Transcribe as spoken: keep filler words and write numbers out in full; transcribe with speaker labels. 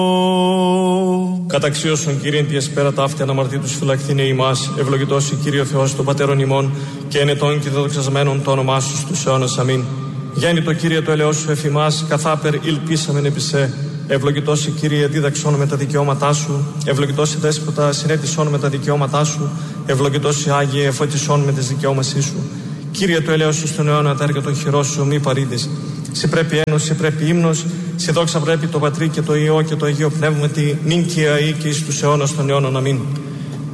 Speaker 1: Καταξίωσον Κύριε τη εσπέρα ταύτη αναμαρτήτους φυλακτήνε ημάς, ευλογητός η Κύριε Θεός των πατέρων ημών, και ενετών και δεδοξασμένων το όνομά σου στους αιώνας. Αμήν. Γέννητο Κύριε το ελαιός σου εφημάς, καθάπερ ήλπισαμεν επί σε. Ευλογητός η Κύριε δίδαξόν με τα δικαιώματά σου, ευλογητός η Δέσποτα συνέτησόν με τα δικαιώματά σου, ευλογητός η Άγιε εφωτισόν με τις δικαιώμασή σου. Κύριε το ελαιός σου στον αιώνα τα έργα των χειρός σου μη παρήδεις. Σε πρέπει ένωση, σε πρέπει ύμνος, σε δόξα πρέπει το Πατρί και το Υιό και το Αγίο Πνεύματι, νυν και αεί και εις τους αιώνας των αιώνων. Αμήν.